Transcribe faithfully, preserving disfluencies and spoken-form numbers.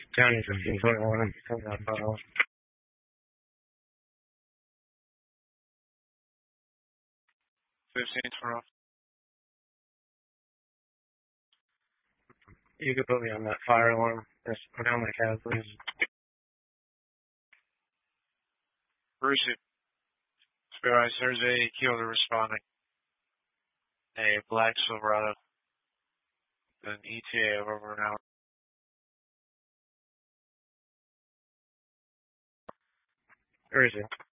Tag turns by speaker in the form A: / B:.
A: County fifteen twenty-one.
B: fifteen twenty-one.
A: You could put me on that fire alarm. Just put down my cab, please.
B: Brucey. Spirit, there's a Kyoto responding. A black Silverado. An E T A of over an hour.
A: Where is he?